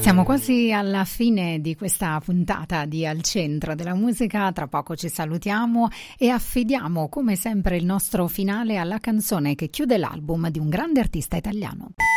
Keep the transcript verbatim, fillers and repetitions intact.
Siamo quasi alla fine di questa puntata di Al Centro della Musica, tra poco ci salutiamo e affidiamo come sempre il nostro finale alla canzone che chiude l'album di un grande artista italiano.